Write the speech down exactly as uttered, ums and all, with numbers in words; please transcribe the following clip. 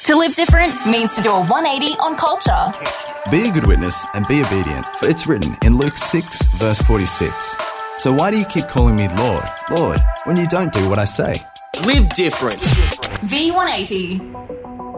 To live different means to do a one eighty on culture. Be a good witness and be obedient, for it's written in Luke six, verse forty-six. So why do you keep calling me Lord, Lord, when you don't do what I say? Live different. V one eighty.